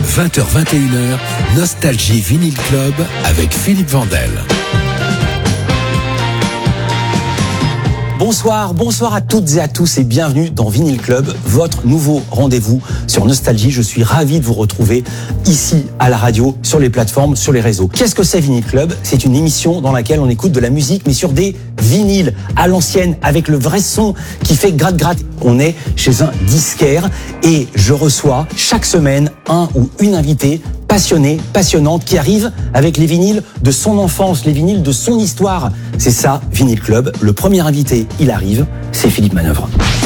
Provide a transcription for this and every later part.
20h-21h, Nostalgie Vinyl Club avec Philippe Vandel. Bonsoir à toutes et à tous et bienvenue dans Vinyl Club, votre nouveau rendez-vous sur Nostalgie. Je suis ravi de vous retrouver ici à la radio, sur les plateformes, sur les réseaux. Qu'est-ce que c'est Vinyl Club ? C'est une émission dans laquelle on écoute de la musique, mais sur des vinyles à l'ancienne, avec le vrai son qui fait gratte-gratte. On est chez un disquaire et je reçois chaque semaine un ou une invitée passionnée, passionnante, qui arrive avec les vinyles de son enfance, les vinyles de son histoire. C'est ça, Vinyl Club. Le premier invité, il arrive, c'est Philippe Manœuvre.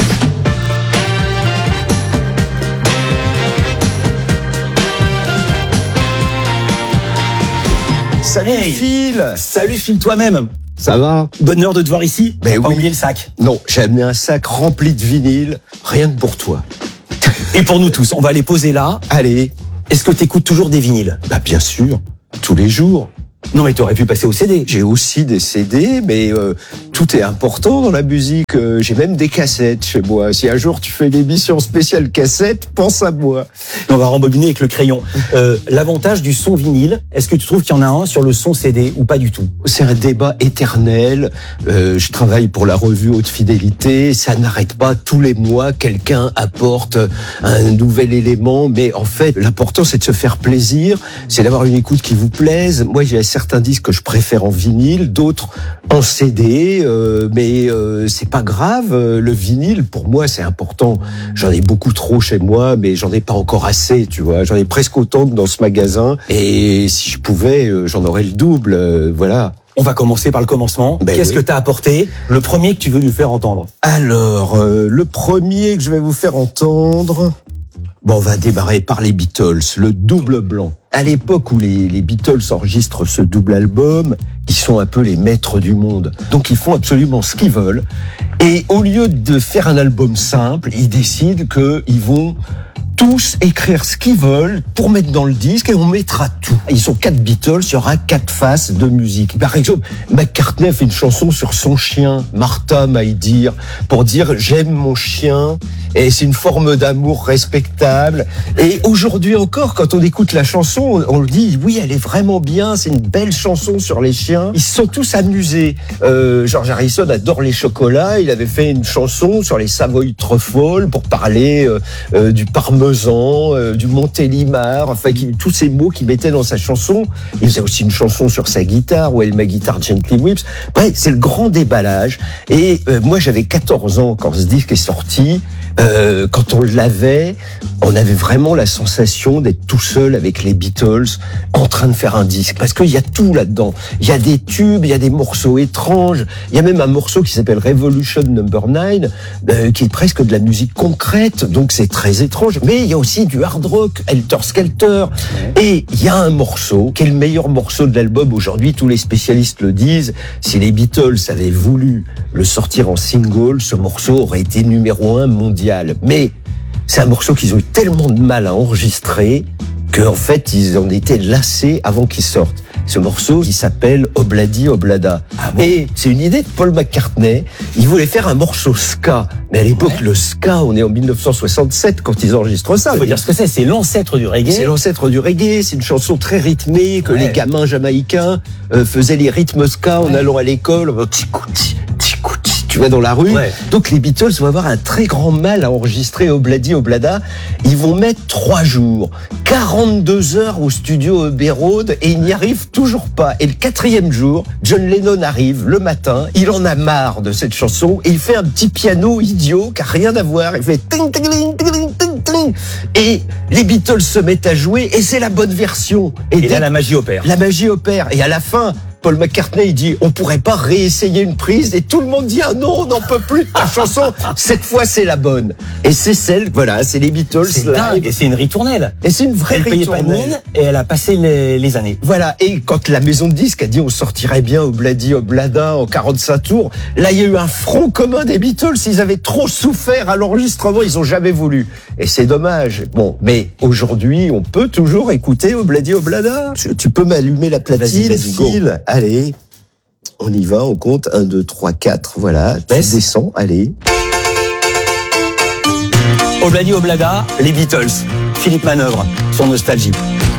Salut Phil. Salut Phil, toi-même. Ça va? Bonheur de te voir ici. Mais pas oui. oublier le sac. Non, j'ai amené un sac rempli de vinyle, rien que pour toi. Et pour nous tous, on va les poser là. Allez. Est-ce que t'écoutes toujours des vinyles ? Bah bien sûr, tous les jours. Non mais t'aurais pu passer au CD. J'ai aussi des CD, mais tout est important dans la musique. J'ai même des cassettes chez moi. Si un jour tu fais une émission spéciale cassette, pense à moi. On va rembobiner avec le crayon. L'avantage du son vinyle, est-ce que tu trouves qu'il y en a un sur le son CD ou pas du tout ? C'est un débat éternel. Je travaille pour la revue Haute Fidélité. Ça n'arrête pas. Tous les mois, quelqu'un apporte un nouvel élément. Mais en fait, l'important, c'est de se faire plaisir. C'est d'avoir une écoute qui vous plaise. Moi, j'ai certains disques que je préfère en vinyle, d'autres en CD. Mais c'est pas grave. Le vinyle, pour moi, c'est important. J'en ai beaucoup trop chez moi, mais j'en ai pas encore assez, tu vois. J'en ai presque autant que dans ce magasin. Et si je pouvais, j'en aurais le double. Voilà. On va commencer par le commencement. Qu'est-ce que t'as apporté ? Le premier que tu veux nous faire entendre ? Alors, le premier que je vais vous faire entendre... Bon, on va démarrer par les Beatles, le double blanc. À l'époque où les Beatles enregistrent ce double album, ils sont un peu les maîtres du monde. Donc ils font absolument ce qu'ils veulent. Et au lieu de faire un album simple, ils décident qu'ils vont tous écrire ce qu'ils veulent pour mettre dans le disque et on mettra tout. Ils sont 4 Beatles, il y aura 4 faces de musique. Par exemple, McCartney a fait une chanson sur son chien, Martha My Dear, pour dire j'aime mon chien et c'est une forme d'amour respectable. Et aujourd'hui encore, quand on écoute la chanson, on le dit, oui, elle est vraiment bien, c'est une belle chanson sur les chiens. Ils se sont tous amusés. George Harrison adore les chocolats, il avait fait une chanson sur les Savoy Truffles pour parler du parmesan, du Montélimar, enfin tous ces mots qu'il mettait dans sa chanson. Il faisait aussi une chanson sur sa guitare, Well My Guitar Gently Weeps. Bref, c'est le grand déballage. Et moi, j'avais 14 ans quand ce disque est sorti. Quand on l'avait, on avait vraiment la sensation d'être tout seul avec les Beatles en train de faire un disque. Parce qu'il y a tout là-dedans. Il y a des tubes, il y a des morceaux étranges. Il y a même un morceau qui s'appelle Revolution Number 9, qui est presque de la musique concrète. Donc c'est très étrange. Mais il y a aussi du hard rock, Helter Skelter. Et il y a un morceau qui est le meilleur morceau de l'album aujourd'hui. Tous les spécialistes le disent. Si les Beatles avaient voulu le sortir en single, ce morceau aurait été numéro 1 mondial. Mais c'est un morceau qu'ils ont eu tellement de mal à enregistrer qu'en fait, ils en étaient lassés avant qu'il sorte. Ce morceau qui s'appelle Obladi Oblada. Ah bon ? Et c'est une idée de Paul McCartney. Il voulait faire un morceau ska. Mais à l'époque, le ska, on est en 1967 quand ils enregistrent ça. Il faut dire ce que c'est l'ancêtre du reggae. C'est l'ancêtre du reggae, c'est une chanson très rythmée que les gamins jamaïcains faisaient les rythmes ska en allant à l'école. Tu vas dans la rue. Donc les Beatles vont avoir un très grand mal à enregistrer Obladi Oblada. Ils vont mettre 3 jours, 42 heures au studio Abbey Road et ils n'y arrivent toujours pas. Et le 4e jour, John Lennon arrive le matin, il en a marre de cette chanson et il fait un petit piano idiot qui a rien à voir. Il fait ting ting ting ting ting ting et les Beatles se mettent à jouer et c'est la bonne version. Et là la magie opère. La magie opère et à la fin, Paul McCartney, il dit, on pourrait pas réessayer une prise, et tout le monde dit, ah non, on n'en peut plus de ta chanson, cette fois c'est la bonne. Et c'est celle, voilà, c'est les Beatles. C'est dingue, et c'est une ritournelle. Et c'est une vraie ritournelle. Elle payait pas de mine, et elle a passé les années. Voilà, et quand la maison de disques a dit, on sortirait bien Obladi Oblada en 45 tours, là il y a eu un front commun des Beatles, ils avaient trop souffert à l'enregistrement, ils ont jamais voulu. Et c'est dommage. Bon, mais aujourd'hui, on peut toujours écouter Obladi Oblada. Tu peux m'allumer la platine, Phil. Allez, on y va, on compte 1, 2, 3, 4, voilà, tu descends, allez. Obladi Oblada, les Beatles. Philippe Manœuvre sur Nostalgie.